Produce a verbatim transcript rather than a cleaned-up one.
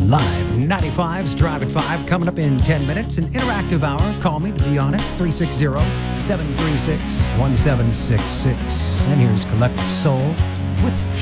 live. ninety-five's Drive at five coming up in ten minutes. An interactive hour. Call me to be on it. three six zero, seven three six, one seven six six. And here's Collective Soul with